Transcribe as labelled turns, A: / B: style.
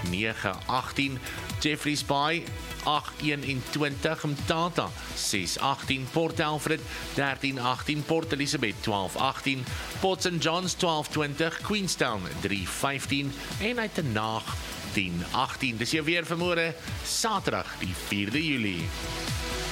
A: 9:18, Jeffreys Bay 8:21, Mtata 6:18, Port Alfred 13:18, Port Elizabeth 12:18, Port St Johns 12:20, Queenstown 3:15 en Uitenhage 10:18. Dis jou weer vanmôre, Saterdag die 4de Julie.